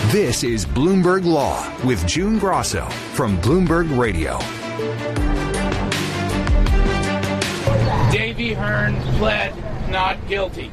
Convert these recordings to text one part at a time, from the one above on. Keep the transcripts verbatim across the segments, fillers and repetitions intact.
This is Bloomberg Law with June Grosso from Bloomberg Radio. Davy Hearn pled not guilty.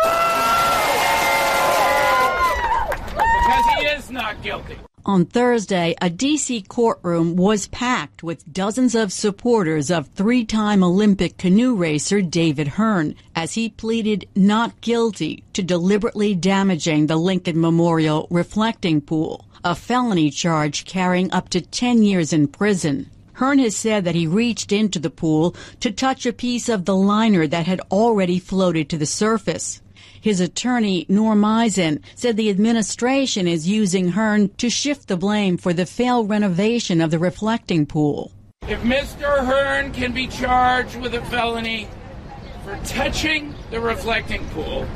Because he is not guilty. On Thursday, a D C courtroom was packed with dozens of supporters of three-time Olympic canoe racer David Hearn as he pleaded not guilty to deliberately damaging the Lincoln Memorial reflecting pool, a felony charge carrying up to ten years in prison. Hearn has said that he reached into the pool to touch a piece of the liner that had already floated to the surface. His attorney, Norm Eisen, said the administration is using Hearn to shift the blame for the failed renovation of the reflecting pool. If Mister Hearn can be charged with a felony for touching the reflecting pool,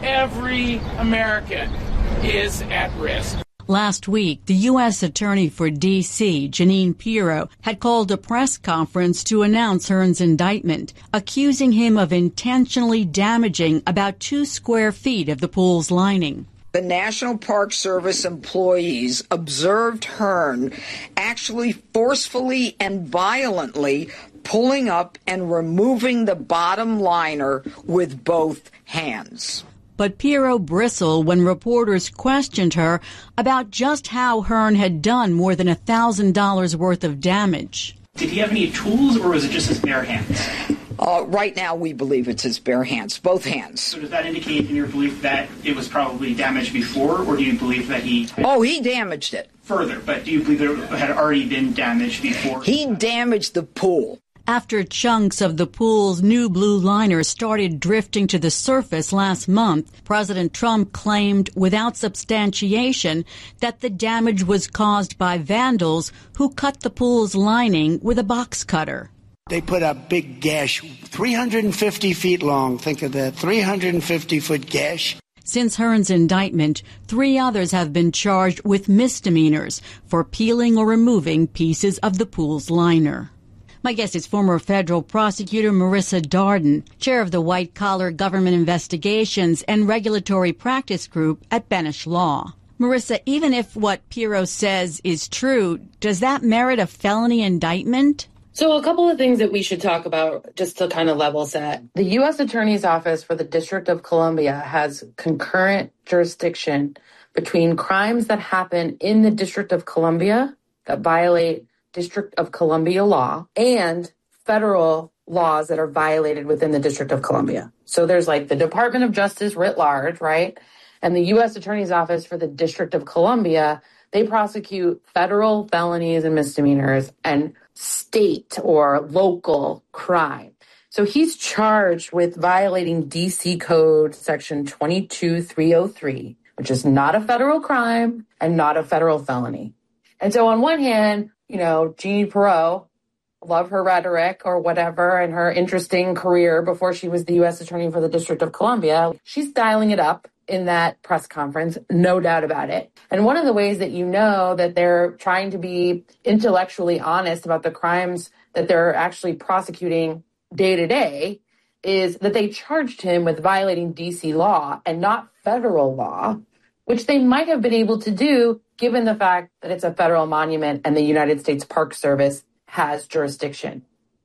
every American is at risk. Last week, the U S Attorney for D C, Jeanine Pirro, had called a press conference to announce Hearn's indictment, accusing him of intentionally damaging about two square feet of the pool's lining. The National Park Service employees observed Hearn actually forcefully and violently pulling up and removing the bottom liner with both hands. But Pirro bristled when reporters questioned her about just how Hearn had done more than one thousand dollars worth of damage. Did he have any tools, or was it just his bare hands? Uh, right now, we believe it's his bare hands, both hands. So does that indicate in your belief that it was probably damaged before, or do you believe that he... Oh, he damaged it. Further, but do you believe it had already been damaged before? He damaged the pool. After chunks of the pool's new blue liner started drifting to the surface last month, President Trump claimed without substantiation that the damage was caused by vandals who cut the pool's lining with a box cutter. They put a big gash, three hundred fifty feet long. Think of that, three hundred fifty foot gash. Since Hearn's indictment, three others have been charged with misdemeanors for peeling or removing pieces of the pool's liner. My guest is former federal prosecutor Marissa Darden, chair of the White Collar Government Investigations and Regulatory Practice Group at Benesch Law. Marissa, even if what Pirro says is true, does that merit a felony indictment? So a couple of things that we should talk about just to kind of level set. The U S Attorney's Office for the District of Columbia has concurrent jurisdiction between crimes that happen in the District of Columbia that violate District of Columbia law and federal laws that are violated within the District of Columbia. So there's like the Department of Justice writ large, right? And the U S Attorney's Office for the District of Columbia, they prosecute federal felonies and misdemeanors and state or local crime. So he's charged with violating D C Code Section twenty-two three oh three, which is not a federal crime and not a federal felony. And so on one hand, you know, Jeanine Pirro, love her rhetoric or whatever and her interesting career before she was the U S Attorney for the District of Columbia. She's dialing it up in that press conference, no doubt about it. And one of the ways that you know that they're trying to be intellectually honest about the crimes that they're actually prosecuting day to day is that they charged him with violating D C law and not federal law, which they might have been able to do given the fact that it's a federal monument and the United States Park Service has jurisdiction.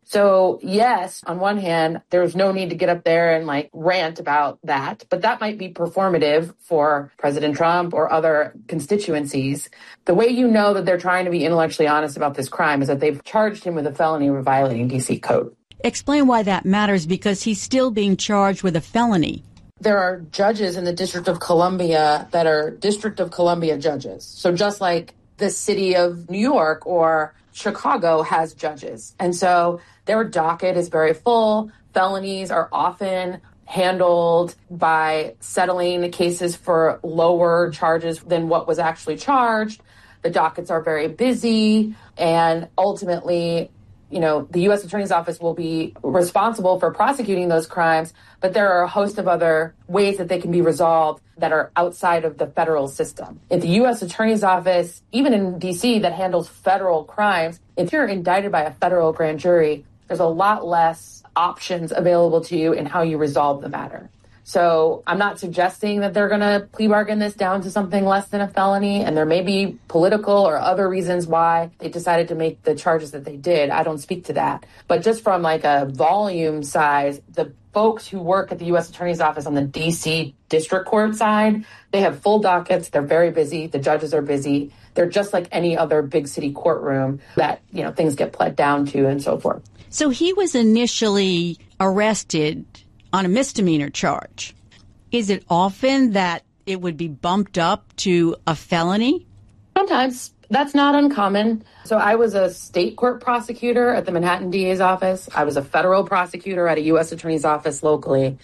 So yes, on one hand, there's no need to get up there and like rant about that, but that might be performative for President Trump or other constituencies. The way you know that they're trying to be intellectually honest about this crime is that they've charged him with a felony for violating D C code. Explain why that matters, because he's still being charged with a felony. There are judges in the District of Columbia that are District of Columbia judges. So just like the city of New York or Chicago has judges. And so their docket is very full. Felonies are often handled by settling cases for lower charges than what was actually charged. The dockets are very busy, and ultimately, you know, the U S Attorney's Office will be responsible for prosecuting those crimes, but there are a host of other ways that they can be resolved that are outside of the federal system. If the U S Attorney's Office, even in D C, that handles federal crimes, if you're indicted by a federal grand jury, there's a lot less options available to you in how you resolve the matter. So I'm not suggesting that they're going to plea bargain this down to something less than a felony, and there may be political or other reasons why they decided to make the charges that they did. I don't speak to that. But just from like a volume size, the folks who work at the U S Attorney's Office on the D C District Court side, they have full dockets. They're very busy. The judges are busy. They're just like any other big city courtroom that, you know, things get pled down to and so forth. So he was initially arrested on a misdemeanor charge. Is it often that it would be bumped up to a felony? Sometimes. That's not uncommon. So I was a state court prosecutor at the Manhattan D A's office. I was a federal prosecutor at a U S Attorney's office locally.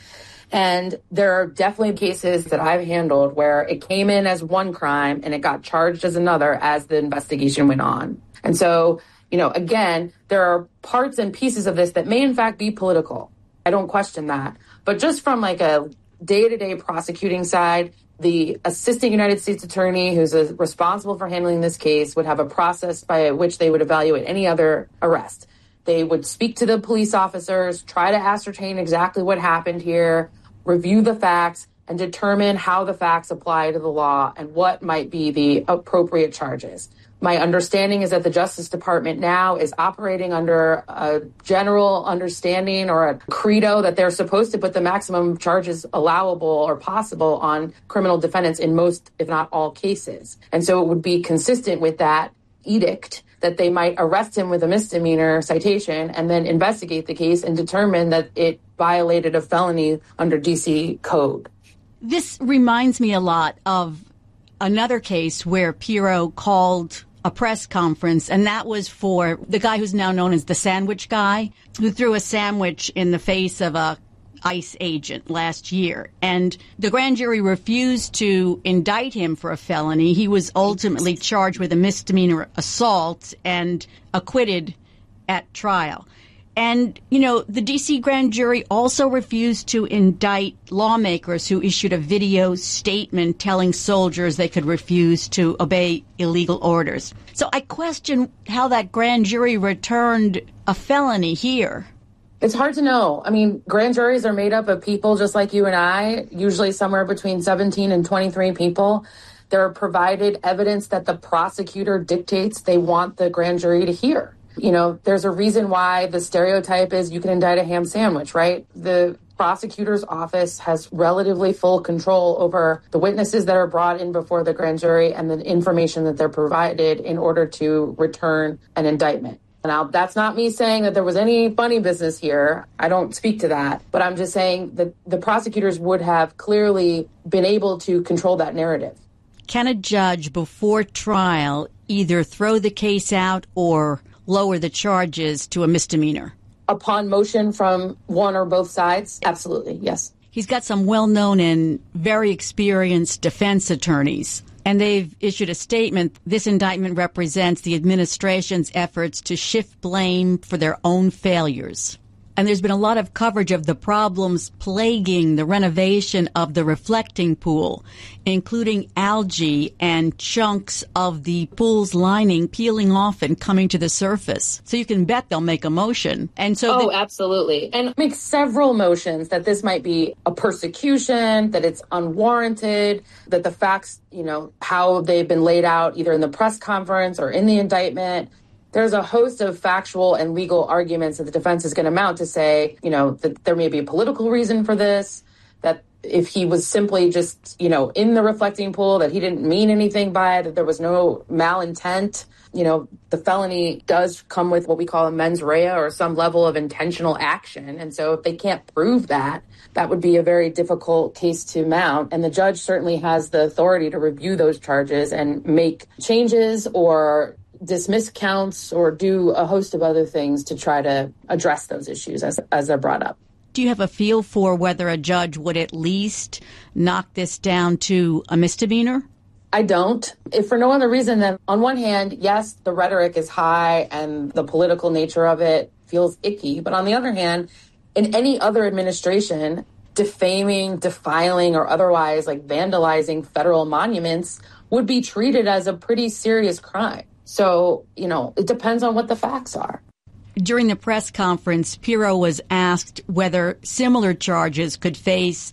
And there are definitely cases that I've handled where it came in as one crime and it got charged as another as the investigation went on. And so, you know, again, there are parts and pieces of this that may in fact be political. I don't question that. But just from like a day-to-day prosecuting side, the assistant United States attorney who's uh, responsible for handling this case would have a process by which they would evaluate any other arrest. They would speak to the police officers, try to ascertain exactly what happened here, review the facts, and determine how the facts apply to the law and what might be the appropriate charges. My understanding is that the Justice Department now is operating under a general understanding or a credo that they're supposed to put the maximum charges allowable or possible on criminal defendants in most, if not all, cases. And so it would be consistent with that edict that they might arrest him with a misdemeanor citation and then investigate the case and determine that it violated a felony under D C code. This reminds me a lot of another case where Pirro called a press conference, and that was for the guy who's now known as the sandwich guy, who threw a sandwich in the face of a ICE agent last year. And the grand jury refused to indict him for a felony. He was ultimately charged with a misdemeanor assault and acquitted at trial. And, you know, the D C grand jury also refused to indict lawmakers who issued a video statement telling soldiers they could refuse to obey illegal orders. So I question how that grand jury returned a felony here. It's hard to know. I mean, grand juries are made up of people just like you and I, usually somewhere between seventeen and twenty-three people. They're provided evidence that the prosecutor dictates they want the grand jury to hear. You know, there's a reason why the stereotype is you can indict a ham sandwich, right? The prosecutor's office has relatively full control over the witnesses that are brought in before the grand jury and the information that they're provided in order to return an indictment. Now, that's not me saying that there was any funny business here. I don't speak to that. But I'm just saying that the prosecutors would have clearly been able to control that narrative. Can a judge before trial either throw the case out or lower the charges to a misdemeanor? Upon motion from one or both sides, absolutely, yes. He's got some well-known and very experienced defense attorneys, and they've issued a statement. This indictment represents the administration's efforts to shift blame for their own failures. And there's been a lot of coverage of the problems plaguing the renovation of the reflecting pool, including algae and chunks of the pool's lining peeling off and coming to the surface. So you can bet they'll make a motion. And so Oh, the- absolutely. And make several motions that this might be a persecution, that it's unwarranted, that the facts, you know, how they've been laid out either in the press conference or in the indictment. There's a host of factual and legal arguments that the defense is going to mount to say, you know, that there may be a political reason for this, that if he was simply just, you know, in the reflecting pool, that he didn't mean anything by it, that there was no malintent. You know, the felony does come with what we call a mens rea or some level of intentional action. And so if they can't prove that, that would be a very difficult case to mount. And the judge certainly has the authority to review those charges and make changes or dismiss counts or do a host of other things to try to address those issues as as they're brought up. Do you have a feel for whether a judge would at least knock this down to a misdemeanor? I don't. If for no other reason than, on one hand, yes, the rhetoric is high and the political nature of it feels icky. But on the other hand, in any other administration, defaming, defiling, or otherwise like vandalizing federal monuments would be treated as a pretty serious crime. So, you know, it depends on what the facts are. During the press conference, Pirro was asked whether similar charges could face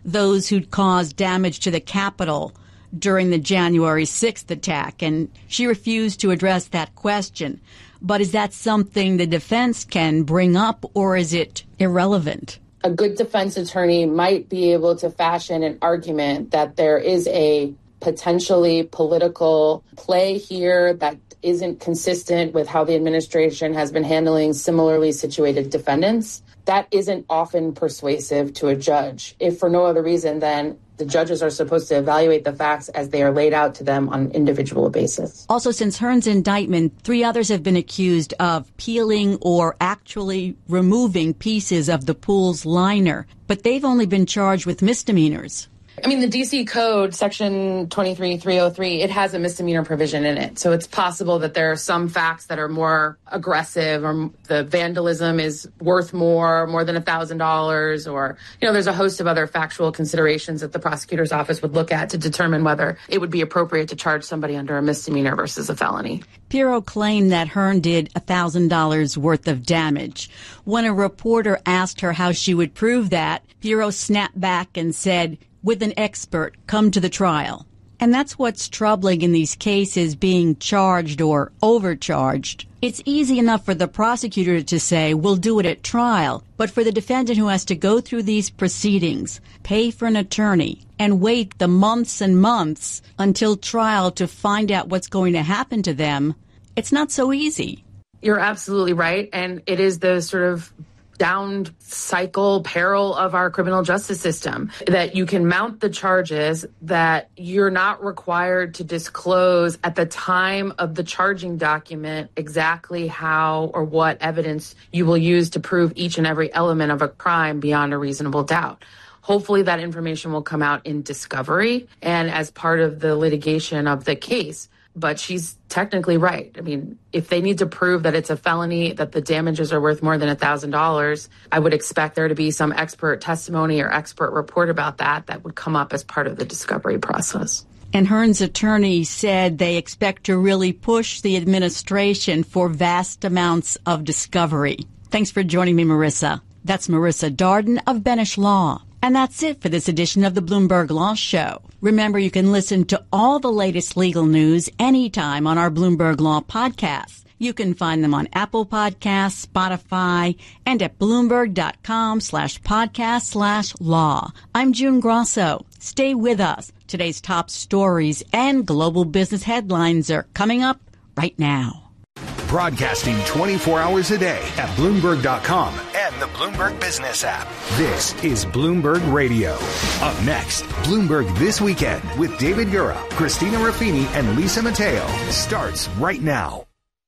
those who'd caused damage to the Capitol during the January sixth attack, and she refused to address that question. But is that something the defense can bring up, or is it irrelevant? A good defense attorney might be able to fashion an argument that there is a potentially political play here that isn't consistent with how the administration has been handling similarly situated defendants. That isn't often persuasive to a judge, if for no other reason than the judges are supposed to evaluate the facts as they are laid out to them on an individual basis. Also, since Hearn's indictment, three others have been accused of peeling or actually removing pieces of the pool's liner, but they've only been charged with misdemeanors. I mean, the D C Code, Section twenty-three three oh three, it has a misdemeanor provision in it. So it's possible that there are some facts that are more aggressive, or the vandalism is worth more, more than one thousand dollars, or, you know, there's a host of other factual considerations that the prosecutor's office would look at to determine whether it would be appropriate to charge somebody under a misdemeanor versus a felony. Pirro claimed that Hearn did one thousand dollars worth of damage. When a reporter asked her how she would prove that, Pirro snapped back and said, "With an expert, come to the trial." And that's what's troubling in these cases being charged or overcharged. It's easy enough for the prosecutor to say, we'll do it at trial, but for the defendant who has to go through these proceedings, pay for an attorney, and wait the months and months until trial to find out what's going to happen to them, it's not so easy. You're absolutely right, and it is the sort of down cycle peril of our criminal justice system, that you can mount the charges that you're not required to disclose at the time of the charging document exactly how or what evidence you will use to prove each and every element of a crime beyond a reasonable doubt. Hopefully that information will come out in discovery and as part of the litigation of the case. But she's technically right. I mean, if they need to prove that it's a felony, that the damages are worth more than one thousand dollars, I would expect there to be some expert testimony or expert report about that that would come up as part of the discovery process. And Hearn's attorney said they expect to really push the administration for vast amounts of discovery. Thanks for joining me, Marissa. That's Marissa Darden of Benesch Law. And that's it for this edition of the Bloomberg Law Show. Remember, you can listen to all the latest legal news anytime on our Bloomberg Law podcasts. You can find them on Apple Podcasts, Spotify, and at Bloomberg.com slash podcast slash law. I'm June Grosso. Stay with us. Today's top stories and global business headlines are coming up right now. Broadcasting twenty-four hours a day at Bloomberg dot com and the Bloomberg Business app. This is Bloomberg Radio. Up next, Bloomberg This Weekend with David Gura, Christina Ruffini, and Lisa Mateo starts right now.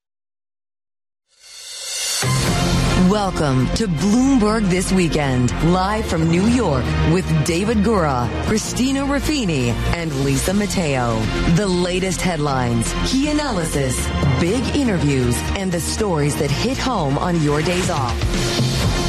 Welcome to Bloomberg This Weekend, live from New York with David Gura, Christina Ruffini, and Lisa Mateo. The latest headlines, key analysis, big interviews, and the stories that hit home on your days off.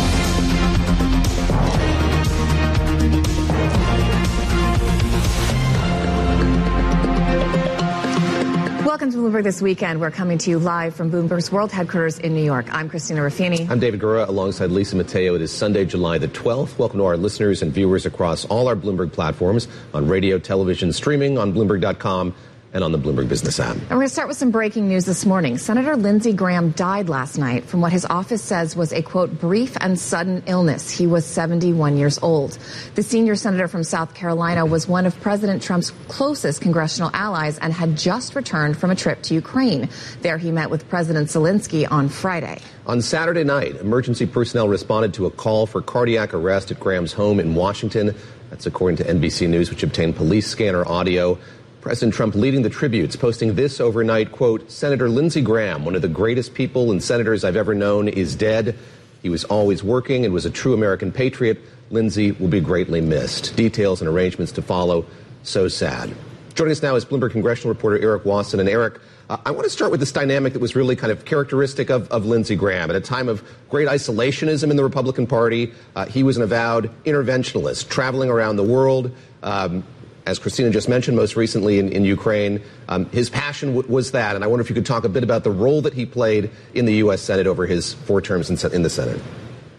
Welcome to Bloomberg This Weekend. We're coming to you live from Bloomberg's world headquarters in New York. I'm Christina Ruffini. I'm David Gura alongside Lisa Mateo. It is Sunday, July the twelfth. Welcome to our listeners and viewers across all our Bloomberg platforms on radio, television, streaming on Bloomberg dot com and on the Bloomberg Business app. And we're going to start with some breaking news this morning. Senator Lindsey Graham died last night from what his office says was a, quote, brief and sudden illness. He was seventy-one years old. The senior senator from South Carolina was one of President Trump's closest congressional allies and had just returned from a trip to Ukraine. There he met with President Zelensky on Friday. On Saturday night, emergency personnel responded to a call for cardiac arrest at Graham's home in Washington. That's according to N B C News, which obtained police scanner audio. President Trump leading the tributes, posting this overnight, quote, Senator Lindsey Graham, one of the greatest people and senators I've ever known, is dead. He was always working and was a true American patriot. Lindsey will be greatly missed. Details and arrangements to follow. So sad. Joining us now is Bloomberg congressional reporter Eric Wasson. And Eric, uh, I want to start with this dynamic that was really kind of characteristic of, of Lindsey Graham. At a time of great isolationism in the Republican Party, uh, he was an avowed interventionalist, traveling around the world. Um, As Christina just mentioned, most recently in, in Ukraine, um, his passion w- was that. And I wonder if you could talk a bit about the role that he played in the U S. Senate over his four terms in, in the Senate.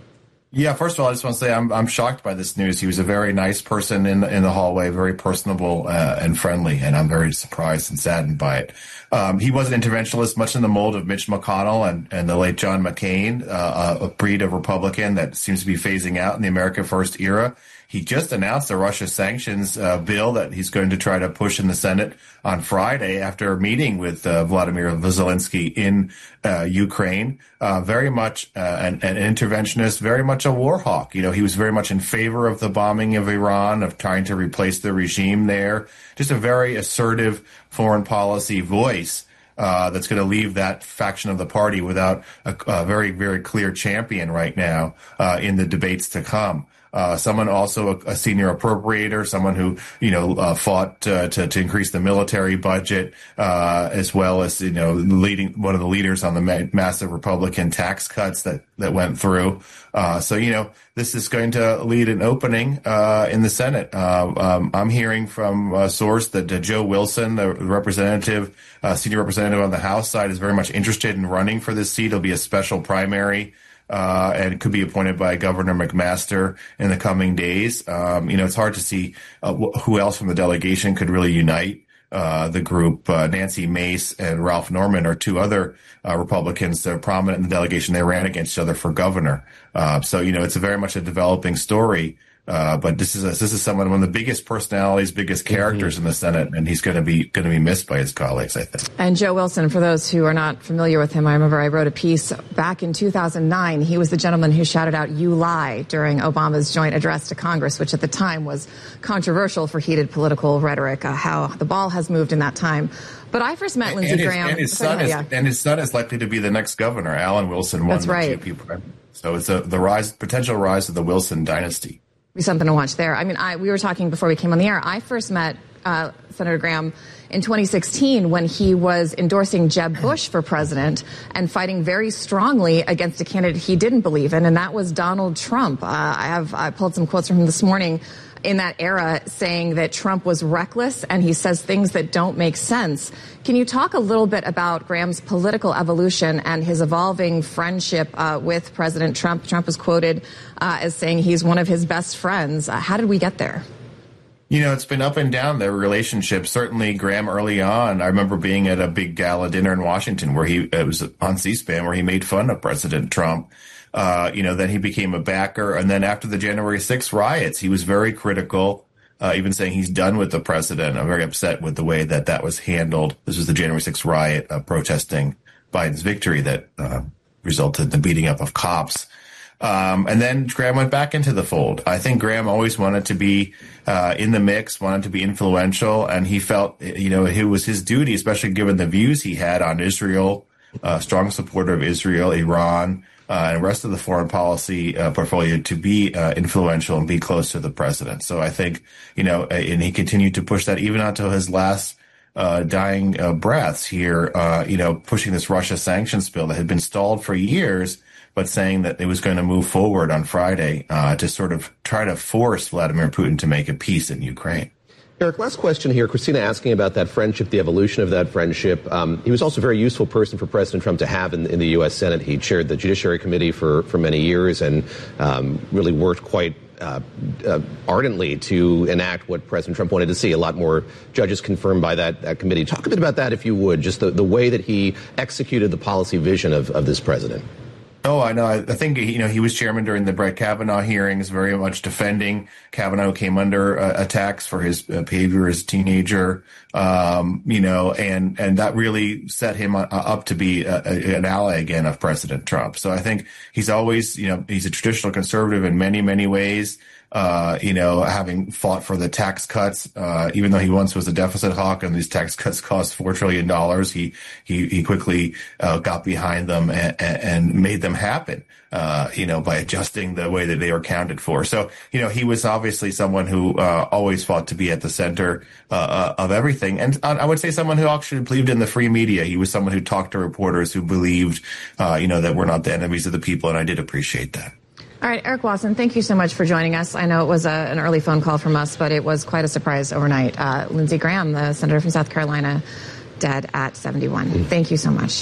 Yeah, first of all, I just want to say I'm I'm shocked by this news. He was a very nice person in in the hallway, very personable uh, and friendly, and I'm very surprised and saddened by it. Um, he was an interventionist, much in the mold of Mitch McConnell and, and the late John McCain, uh, a breed of Republican that seems to be phasing out in the America First era. He just announced a Russia sanctions uh, bill that he's going to try to push in the Senate on Friday after a meeting with uh, Vladimir Zelensky in uh, Ukraine. Uh, very much uh, an, an interventionist, very much a war hawk. You know, he was very much in favor of the bombing of Iran, of trying to replace the regime there. Just a very assertive foreign policy voice. Uh, that's going to leave that faction of the party without a, a very, very clear champion right now uh, in the debates to come. Uh, someone also a, a senior appropriator, someone who, you know, uh, fought uh, to, to increase the military budget, uh, as well as, you know, leading one of the leaders on the ma- massive Republican tax cuts that, that went through. Uh, so, you know, this is going to lead an opening, uh, in the Senate. Uh, um, I'm hearing from a source that uh, Joe Wilson, the representative, uh, senior representative on the House side, is very much interested in running for this seat. It'll be a special primary. Uh, and could be appointed by Governor McMaster in the coming days. Um, you know, it's hard to see uh, wh- who else from the delegation could really unite uh, the group. Uh, Nancy Mace and Ralph Norman are two other uh, Republicans that are prominent in the delegation. They ran against each other for governor. Uh, so, you know, it's a very much a developing story. Uh, but this is a, this is someone, one of the biggest personalities, biggest characters mm-hmm. in the Senate, and he's going to be going to be missed by his colleagues, I think. And Joe Wilson, for those who are not familiar with him, I remember I wrote a piece back in two thousand nine. He was the gentleman who shouted out "You lie" during Obama's joint address to Congress, which at the time was controversial for heated political rhetoric. Uh, how the ball has moved in that time. But I first met Lindsey and his, Graham. And his son sorry, is yeah. and his son is likely to be the next governor. Alan Wilson won That's the right. G O P primary. So it's a, the rise, potential rise of the Wilson dynasty. Be something to watch there. I mean, I, we were talking before we came on the air. I first met uh, Senator Graham in twenty sixteen when he was endorsing Jeb Bush for president and fighting very strongly against a candidate he didn't believe in, and that was Donald Trump. Uh, I have I pulled some quotes from him this morning in that era saying that Trump was reckless and he says things that don't make sense. Can you talk a little bit about Graham's political evolution and his evolving friendship uh, with President Trump? Trump was quoted uh, as saying he's one of his best friends. Uh, how did we get there? You know, it's been up and down, their relationship. Certainly, Graham early on, I remember being at a big gala dinner in Washington where he, it was on C-SPAN, where he made fun of President Trump. Uh, you know, then he became a backer. And then after the January sixth riots, he was very critical, uh, even saying he's done with the president. I'm very upset with the way that that was handled. This was the January sixth riot, uh, protesting Biden's victory that, uh, resulted in the beating up of cops. Um, and then Graham went back into the fold. I think Graham always wanted to be, uh, in the mix, wanted to be influential. And he felt, you know, it was his duty, especially given the views he had on Israel, uh, strong supporter of Israel, Iran, Uh, and the rest of the foreign policy uh, portfolio to be uh, influential and be close to the president. So I think, you know, and he continued to push that even until his last uh, dying uh, breaths here, uh, you know, pushing this Russia sanctions bill that had been stalled for years, but saying that it was going to move forward on Friday uh, to sort of try to force Vladimir Putin to make a peace in Ukraine. Eric, last question here. Christina asking about that friendship, the evolution of that friendship. Um, he was also a very useful person for President Trump to have in, in the U S. Senate. He chaired the Judiciary Committee for, for many years and um, really worked quite uh, uh, ardently to enact what President Trump wanted to see, a lot more judges confirmed by that, that committee. Talk a bit about that, if you would, just the, the way that he executed the policy vision of, of this president. Oh, I know. I think, you know, he was chairman during the Brett Kavanaugh hearings, very much defending Kavanaugh, came under uh, attacks for his uh, behavior as a teenager, um, you know, and, and that really set him uh, up to be a, a, an ally again of President Trump. So I think he's always, you know, he's a traditional conservative in many, many ways. Uh, you know, having fought for the tax cuts, uh, even though he once was a deficit hawk and these tax cuts cost four trillion dollars, he, he, he quickly, uh, got behind them and, and made them happen, uh, you know, by adjusting the way that they were accounted for. So, you know, he was obviously someone who, uh, always fought to be at the center, uh, of everything. And I would say someone who actually believed in the free media. He was someone who talked to reporters who believed, uh, you know, that we're not the enemies of the people. And I did appreciate that. All right, Eric Wasson, thank you so much for joining us. I know it was a, an early phone call from us, but it was quite a surprise overnight. Uh, Lindsey Graham, the senator from South Carolina, dead at seventy-one. Mm-hmm. Thank you so much.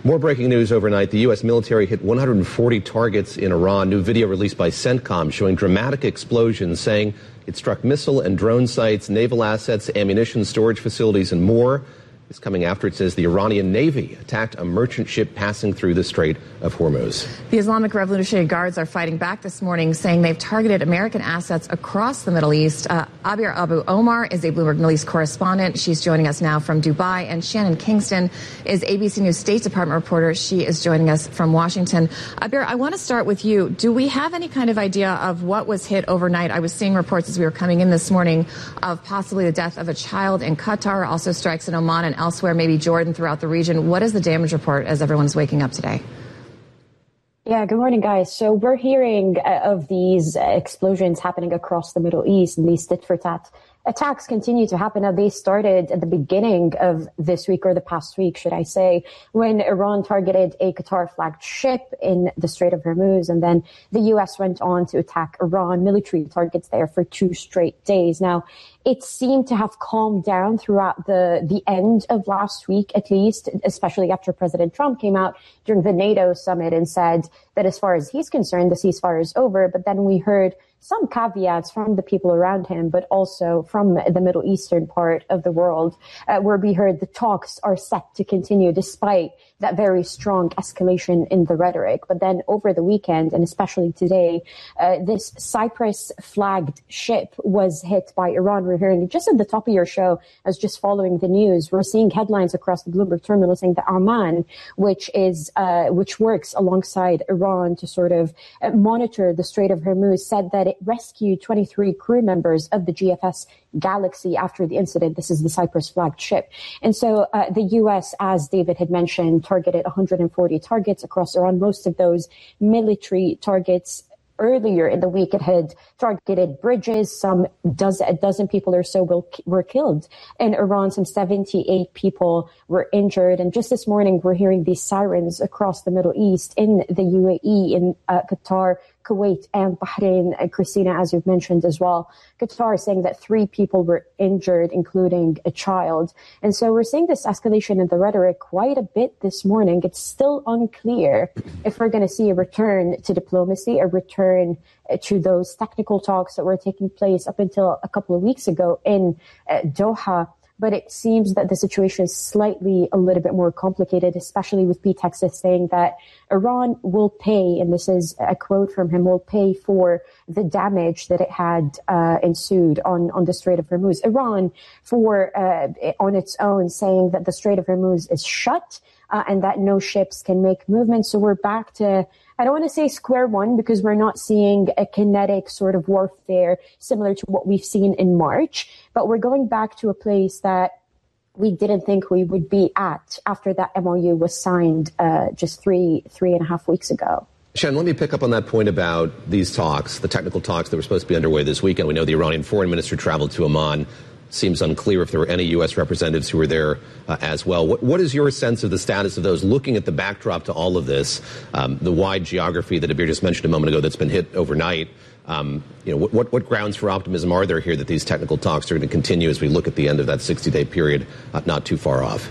More breaking news overnight. The U S military hit one hundred forty targets in Iran. New video released by CENTCOM showing dramatic explosions, saying it struck missile and drone sites, naval assets, ammunition storage facilities, and more. Is coming after, it says, the Iranian Navy attacked a merchant ship passing through the Strait of Hormuz. The Islamic Revolutionary Guards are fighting back this morning, saying they've targeted American assets across the Middle East. Uh, Abir Abu Omar is a Bloomberg Middle East correspondent. She's joining us now from Dubai. And Shannon Kingston is A B C News State Department reporter. She is joining us from Washington. Abir, I want to start with you. Do we have any kind of idea of what was hit overnight? I was seeing reports as we were coming in this morning of possibly the death of a child in Qatar, also strikes in Oman and elsewhere, maybe Jordan, throughout the region. What is the damage report as everyone's waking up today? Yeah, good morning, guys. So we're hearing uh, of these uh, explosions happening across the Middle East, and these tit for tat attacks continue to happen. Now, they started at the beginning of this week, or the past week, should I say, when Iran targeted a Qatar-flagged ship in the Strait of Hormuz, and then the U S went on to attack Iran military targets there for two straight days. Now, it seemed to have calmed down throughout the, the end of last week, at least, especially after President Trump came out during the NATO summit and said that as far as he's concerned, the ceasefire is over. But then we heard some caveats from the people around him, but also from the Middle Eastern part of the world, uh, where we heard the talks are set to continue despite that very strong escalation in the rhetoric. But then over the weekend, and especially today, uh, this Cyprus-flagged ship was hit by Iran. We're hearing just at the top of your show, as just following the news, we're seeing headlines across the Bloomberg terminal saying that Oman, which is uh, which works alongside Iran to sort of uh, monitor the Strait of Hormuz, said that it rescued twenty-three crew members of the G F S Galaxy after the incident. This is the Cyprus-flagged ship. And so uh, the U S, as David had mentioned, targeted one hundred forty targets across Iran, most of those military targets. Earlier in the week, it had targeted bridges. Some dozen, a dozen people or so will, were killed in Iran. Some seventy-eight people were injured. And just this morning, we're hearing these sirens across the Middle East, in the U A E, in uh, Qatar, Kuwait, and Bahrain. Uh, Christina, as you've mentioned as well, Qatar is saying that three people were injured, including a child. And so we're seeing this escalation in the rhetoric quite a bit this morning. It's still unclear if we're going to see a return to diplomacy, a return uh, to those technical talks that were taking place up until a couple of weeks ago in uh, Doha. But it seems that the situation is slightly a little bit more complicated, especially with Pete Hegseth saying that Iran will pay, and this is a quote from him, will pay for the damage that it had uh, ensued on, on the Strait of Hormuz. Iran, for uh, on its own, saying that the Strait of Hormuz is shut uh, and that no ships can make movement. So we're back to, I don't want to say square one, because we're not seeing a kinetic sort of warfare similar to what we've seen in March, but we're going back to a place that we didn't think we would be at after that M O U was signed uh, just three, three and a half weeks ago. Shannon, let me pick up on that point about these talks, the technical talks that were supposed to be underway this weekend. We know the Iranian foreign minister traveled to Oman. Seems unclear if there were any U S representatives who were there uh, as well. What, what is your sense of the status of those, looking at the backdrop to all of this, um, the wide geography that Abir just mentioned a moment ago that's been hit overnight? Um, you know, what, what grounds for optimism are there here that these technical talks are going to continue as we look at the end of that sixty-day period, uh, not too far off?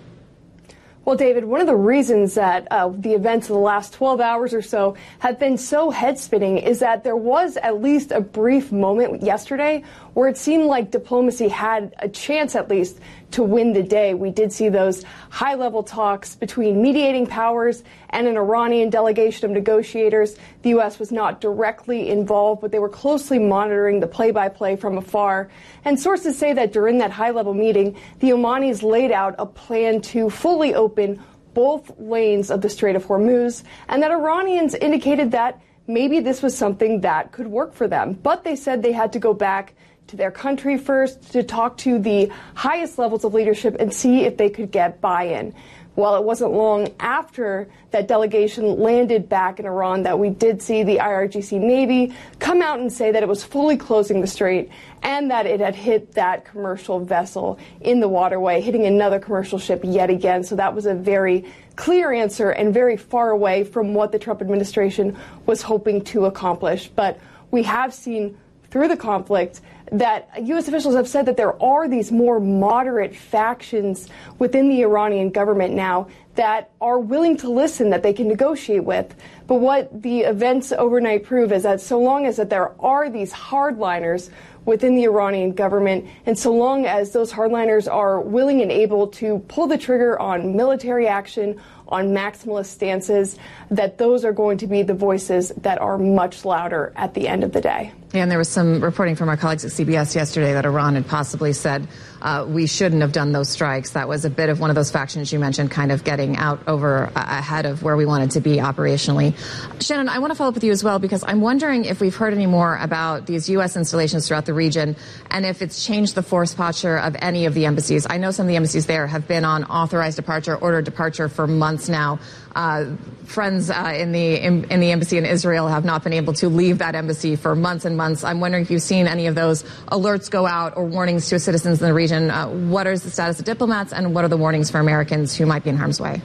Well, David, one of the reasons that uh, the events of the last twelve hours or so have been so head-spinning is that there was at least a brief moment yesterday where it seemed like diplomacy had a chance, at least, to win the day. We did see those high-level talks between mediating powers and an Iranian delegation of negotiators. The U S was not directly involved, but they were closely monitoring the play-by-play from afar. And sources say that during that high-level meeting, the Omanis laid out a plan to fully open both lanes of the Strait of Hormuz, and that Iranians indicated that maybe this was something that could work for them. But they said they had to go back to their country first to talk to the highest levels of leadership and see if they could get buy-in. Well, it wasn't long after that delegation landed back in Iran that we did see the I R G C Navy come out and say that it was fully closing the strait and that it had hit that commercial vessel in the waterway, hitting another commercial ship yet again. So that was a very clear answer and very far away from what the Trump administration was hoping to accomplish. But we have seen through the conflict that U S officials have said that there are these more moderate factions within the Iranian government now that are willing to listen, that they can negotiate with. But what the events overnight prove is that so long as that there are these hardliners within the Iranian government, and so long as those hardliners are willing and able to pull the trigger on military action, on maximalist stances, that those are going to be the voices that are much louder at the end of the day. And there was some reporting from our colleagues at C B S yesterday that Iran had possibly said uh, we shouldn't have done those strikes. That was a bit of one of those factions you mentioned, kind of getting out over uh, ahead of where we wanted to be operationally. Shannon, I want to follow up with you as well, because I'm wondering if we've heard any more about these U S installations throughout the region and if it's changed the force posture of any of the embassies. I know some of the embassies there have been on authorized departure, ordered departure for months now. Uh, friends uh, in the in, in the embassy in Israel have not been able to leave that embassy for months and months. I'm wondering if you've seen any of those alerts go out or warnings to citizens in the region. Uh, what is the status of diplomats, and what are the warnings for Americans who might be in harm's way?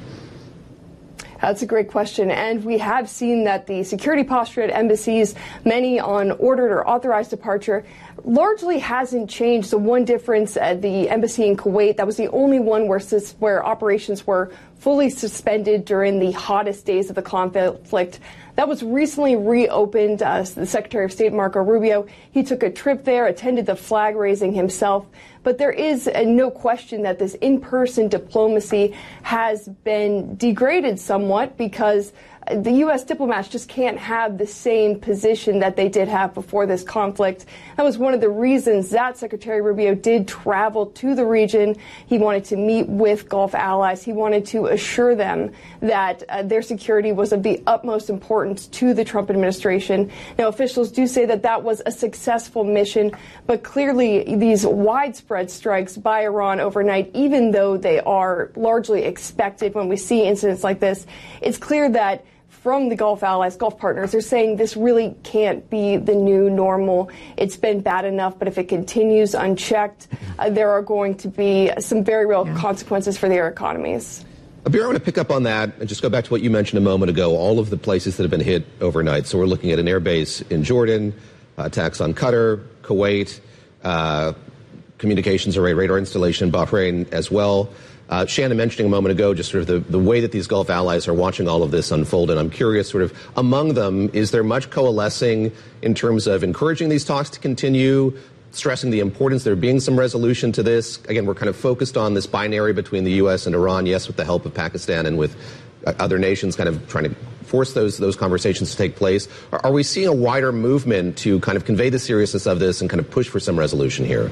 That's a great question. And we have seen that the security posture at embassies, many on ordered or authorized departure, largely hasn't changed. The one difference at the embassy in Kuwait, that was the only one where, where operations were fully suspended during the hottest days of the conflict. That was recently reopened. Uh, the Secretary of State, Marco Rubio, he took a trip there, attended the flag raising himself. But there is uh, no question that this in-person diplomacy has been degraded somewhat, because the U S diplomats just can't have the same position that they did have before this conflict. That was one of the reasons that Secretary Rubio did travel to the region. He wanted to meet with Gulf allies. He wanted to assure them that uh, their security was of the utmost importance to the Trump administration. Now, officials do say that that was a successful mission, but clearly these widespread strikes by Iran overnight, even though they are largely expected when we see incidents like this, it's clear that from the Gulf allies, Gulf partners, they're saying this really can't be the new normal. It's been bad enough, but if it continues unchecked, uh, there are going to be some very real yeah. consequences for their economies. Abir, I want to pick up on that and just go back to what you mentioned a moment ago, all of the places that have been hit overnight. So we're looking at an air base in Jordan, uh, attacks on Qatar, Kuwait, uh, communications array radar installation in Bahrain as well. Uh, Shannon mentioning a moment ago just sort of the, the way that these Gulf allies are watching all of this unfold. And I'm curious, sort of among them, is there much coalescing in terms of encouraging these talks to continue, stressing the importance there being some resolution to this? Again, we're kind of focused on this binary between the U S and Iran, yes, with the help of Pakistan and with uh, other nations kind of trying to force those those conversations to take place. Are, are we seeing a wider movement to kind of convey the seriousness of this and kind of push for some resolution here?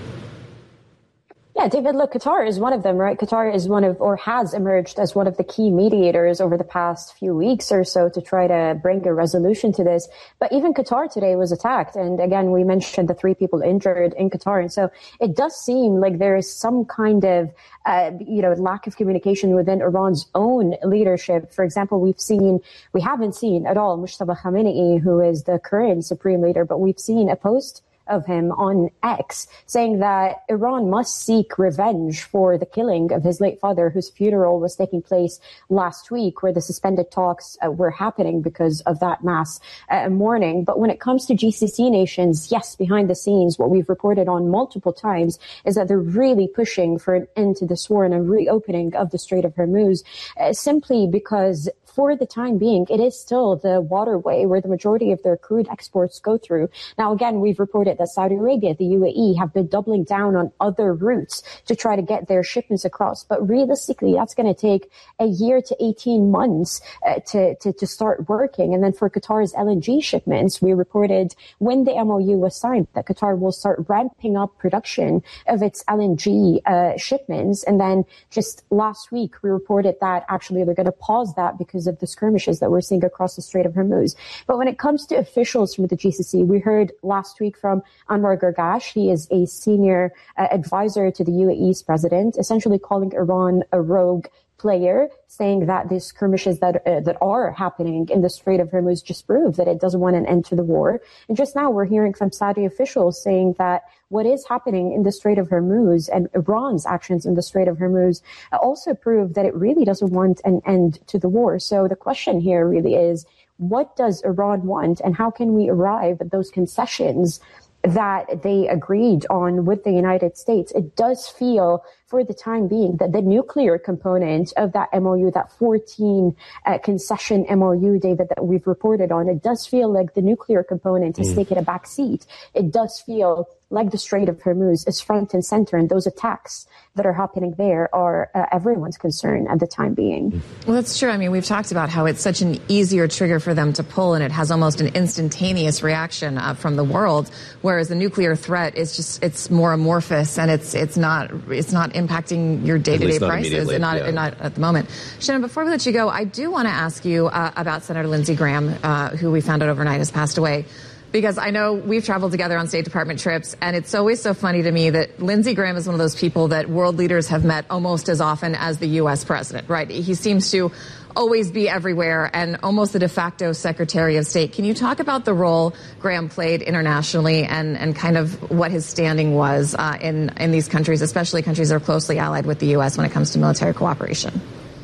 Yeah, David, look, Qatar is one of them, right? Qatar is one of, or has emerged as one of the key mediators over the past few weeks or so to try to bring a resolution to this. But even Qatar today was attacked. And again, we mentioned the three people injured in Qatar. And so it does seem like there is some kind of, uh, you know, lack of communication within Iran's own leadership. For example, we've seen, we haven't seen at all Mujtaba Khamenei, who is the current supreme leader, but we've seen a post of him on X saying that Iran must seek revenge for the killing of his late father, whose funeral was taking place last week, where the suspended talks uh, were happening because of that mass uh, mourning. But when it comes to G C C nations, yes, behind the scenes, what we've reported on multiple times is that they're really pushing for an end to this war and a reopening of the Strait of Hormuz, uh, simply because for the time being, it is still the waterway where the majority of their crude exports go through. Now, again, we've reported that Saudi Arabia, the U A E, have been doubling down on other routes to try to get their shipments across. But realistically, that's going to take a year to eighteen months uh, to, to, to start working. And then for Qatar's L N G shipments, we reported when the M O U was signed that Qatar will start ramping up production of its L N G uh, shipments. And then just last week, we reported that actually they're going to pause that because of the skirmishes that we're seeing across the Strait of Hormuz. But when it comes to officials from the G C C, we heard last week from Anwar Gargash. He is a senior uh, advisor to the U A E's president, essentially calling Iran a rogue player, saying that these skirmishes that uh, that are happening in the Strait of Hormuz just prove that it doesn't want an end to the war. And just now we're hearing from Saudi officials saying that what is happening in the Strait of Hormuz and Iran's actions in the Strait of Hormuz also prove that it really doesn't want an end to the war. So the question here really is, what does Iran want, and how can we arrive at those concessions that they agreed on with the United States, it does feel for the time being that the nuclear component of that M O U, that fourteen uh, concession M O U, David, that we've reported on, it does feel like the nuclear component has mm. taken a back seat. It does feel like the Strait of Hormuz is front and center, and those attacks that are happening there are uh, everyone's concern at the time being. Well, that's true. I mean, we've talked about how it's such an easier trigger for them to pull, and it has almost an instantaneous reaction uh, from the world, whereas the nuclear threat is just, it's more amorphous, and it's it's not it's not impacting your day-to-day prices, and not, yeah. not at the moment. Shannon, before we let you go, I do want to ask you uh, about Senator Lindsey Graham, uh, who we found out overnight has passed away. Because I know we've traveled together on State Department trips, and it's always so funny to me that Lindsey Graham is one of those people that world leaders have met almost as often as the U S president, right? He seems to always be everywhere and almost the de facto Secretary of State. Can you talk about the role Graham played internationally and, and kind of what his standing was uh, in, in these countries, especially countries that are closely allied with the U S when it comes to military cooperation?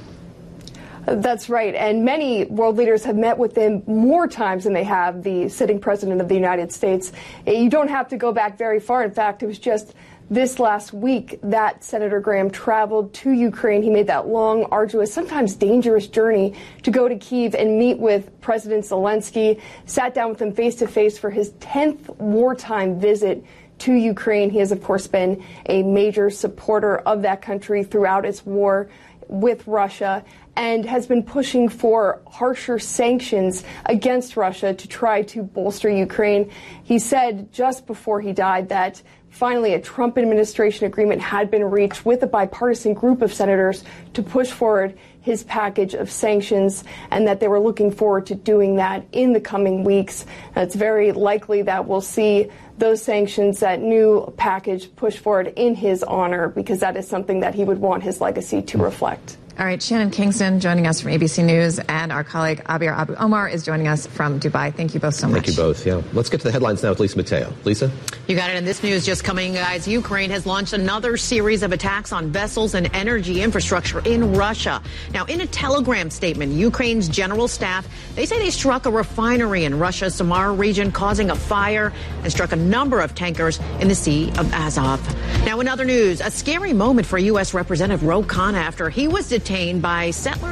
That's right. And many world leaders have met with him more times than they have the sitting president of the United States. You don't have to go back very far. In fact, it was just this last week that Senator Graham traveled to Ukraine. He made that long, arduous, sometimes dangerous journey to go to Kyiv and meet with President Zelensky, sat down with him face to face for his tenth wartime visit to Ukraine. He has, of course, been a major supporter of that country throughout its war with Russia, and has been pushing for harsher sanctions against Russia to try to bolster Ukraine. He said just before he died that finally a Trump administration agreement had been reached with a bipartisan group of senators to push forward his package of sanctions, and that they were looking forward to doing that in the coming weeks. And it's very likely that we'll see those sanctions, that new package, pushed forward in his honor, because that is something that he would want his legacy to reflect. All right, Shannon Kingston joining us from A B C News, and our colleague Abir Abu Omar is joining us from Dubai. Thank you both so much. Thank you both, yeah. Let's get to the headlines now with Lisa Mateo. Lisa? You got it. In this news just coming, guys, Ukraine has launched another series of attacks on vessels and energy infrastructure in Russia. Now, in a telegram statement, Ukraine's general staff, they say they struck a refinery in Russia's Samara region, causing a fire, and struck a number of tankers in the Sea of Azov. Now, in other news, a scary moment for U S Representative Ro Khanna after he was detained by settlers